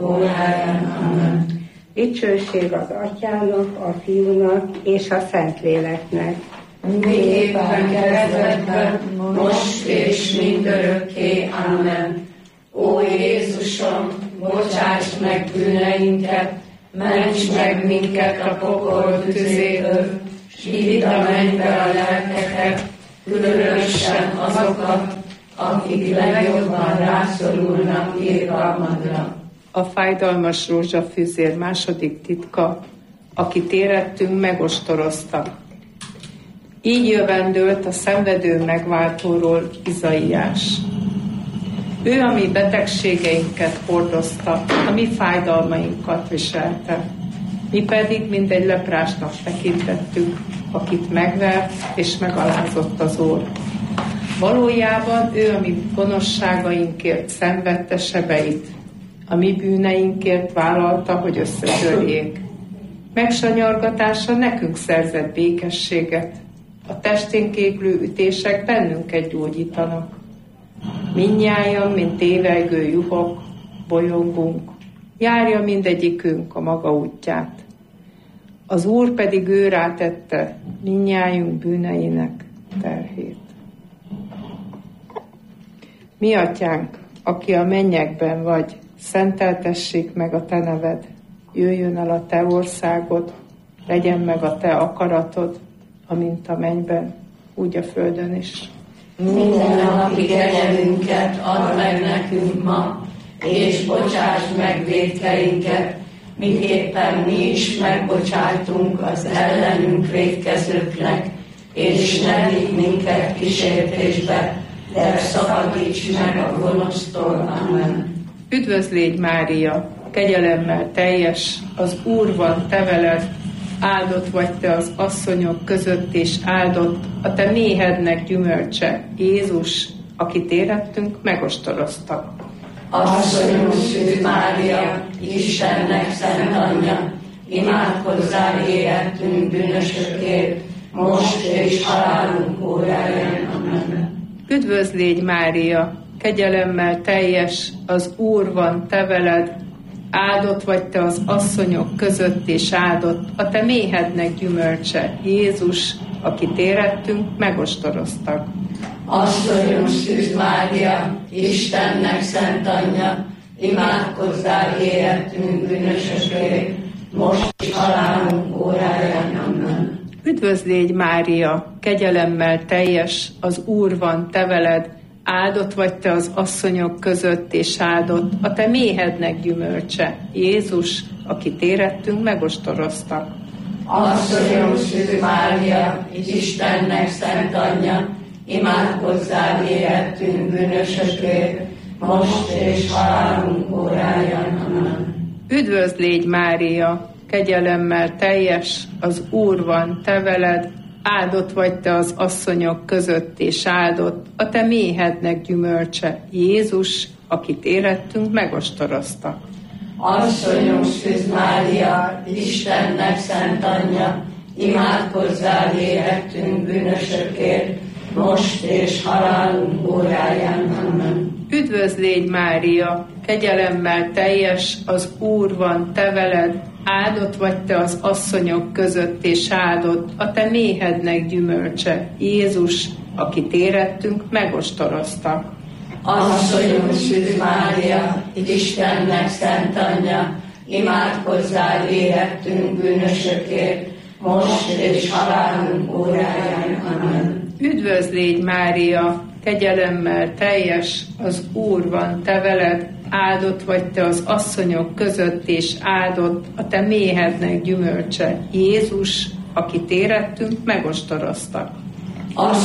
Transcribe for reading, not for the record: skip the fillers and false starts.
óráján. Amen. Dicsőség az Atyának, a Fiúnak és a Szentléleknek. Miképpen kezdetben, most és mindörökké. Amen. Ó Jézusom, bocsáss meg bűneinket, ments meg minket a pokol tüzéből, s vidd a mennybe a lelkeket, különösen azokat, akik legjobban rászorulnak irgalmadra. A fájdalmas rózsafüzér második titka, akit érettünk, megostoroztak. Így jövendőlt a szenvedő megváltóról Izaiás. Ő a mi betegségeinket hordozta, a mi fájdalmainkat viselte. Mi pedig mindegy leprásnak tekintettük, akit megvert és megalázott az Úr. Valójában ő a mi gonoszságainkért szenvedte sebeit, a mi bűneinkért vállalta, hogy összetörjék. Megsanyargatása nekünk szerzett békességet, a testénk églő ütések bennünket gyógyítanak. Mindnyájan, mint tévelygő juhok, bolyongunk, járja mindegyikünk a maga útját. Az Úr pedig ő rátette mindnyájunk bűneinek terhét. Mi Atyánk, aki a mennyekben vagy, szenteltessék meg a te neved, jöjjön el a te országod, legyen meg a te akaratod, amint a mennyben, úgy a földön is. Minden napi kenyerünket add meg nekünk ma, és bocsáss meg vétkeinket, miképpen mi is megbocsájtunk az ellenünk vétkezőknek, és ne vigy minket kísértésbe, de szabadíts meg a gonosztól. Amen. Üdvözlégy Mária, kegyelemmel teljes, az Úr van te veled, áldott vagy te az asszonyok között, és áldott a te méhednek gyümölcse, Jézus, akit érettünk, megostoroztak. Asszonyunk Szűz Mária, Istennek szent anyja, imádkozzál érettünk bűnösökért, most és halálunk óráján. Amen. Üdvözlégy Mária, kegyelemmel teljes, az Úr van te veled, áldott vagy te az asszonyok között, és áldott a te méhednek gyümölcse, Jézus, akit érettünk, megostoroztak. Asszonyunk Szűz Mária, Istennek szent anyja, imádkozzál érettünk bűnösökért, most is halálunk óráján. Amen. Üdvözlégy Mária, kegyelemmel teljes, az Úr van te veled, áldott vagy te az asszonyok között, és áldott a te méhednek gyümölcse, Jézus, akit érettünk, megostoroztak. Asszonyunk Szűz Mária, Istennek szent anyja, imádkozzál érettünk bűnösökért, most és halálunk óráján. Amen. Üdvözlégy Mária, kegyelemmel teljes, az Úr van te veled, áldott vagy te az asszonyok között, és áldott a te méhednek gyümölcse, Jézus, akit érettünk, megostoroztak. Asszonyunk Szűz Mária, Istennek szent anyja, imádkozzál érettünk bűnösökért, most és halálunk óráján. Amen. Üdvözlégy Mária, kegyelemmel teljes, az Úr van te veled, áldott vagy te az asszonyok között, és áldott a te méhednek gyümölcse, Jézus, akit érettünk, megostoroztak. Asszonyunk Szűz Mária, Istennek szent anyja, imádkozzál érettünk bűnösökért, most és halálunk óráján. Amen. Üdvözlégy Mária, kegyelemmel teljes, az Úr van te veled, áldott vagy te az asszonyok között, és áldott a te méhednek gyümölcse, Jézus, akit érettünk, megostoroztak.